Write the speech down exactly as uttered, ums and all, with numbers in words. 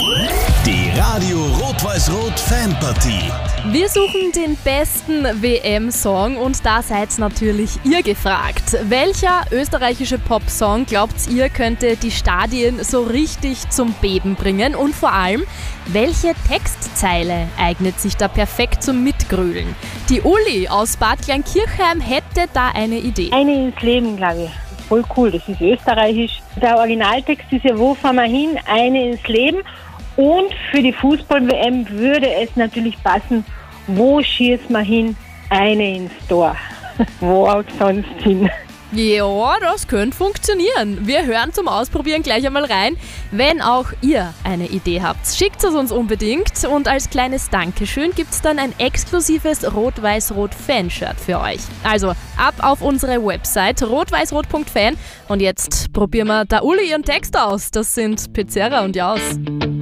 Die Radio Rot-Weiß-Rot Fanpartie. Wir suchen den besten W M-Song und da seid natürlich ihr gefragt. Welcher österreichische Popsong, glaubt ihr, könnte die Stadien so richtig zum Beben bringen? Und vor allem, welche Textzeile eignet sich da perfekt zum Mitgrölen? Die Uli aus Bad Kleinkirchheim hätte da eine Idee. Eine ins Leben, glaube ich. Voll cool, das ist österreichisch. Der Originaltext ist ja, wo fahren wir hin? Eine ins Leben. Und für die Fußball-W M würde es natürlich passen, wo schießen wir hin? Eine ins Tor. Wo auch sonst hin. Ja, das könnte funktionieren. Wir hören zum Ausprobieren gleich einmal rein. Wenn auch ihr eine Idee habt, schickt es uns unbedingt. Und als kleines Dankeschön gibt es dann ein exklusives Rot-Weiß-Rot-Fanshirt für euch. Also ab auf unsere Website rot weiß rot punkt fan und jetzt probieren wir da Uli ihren Text aus. Das sind Pizzerra und Jaus.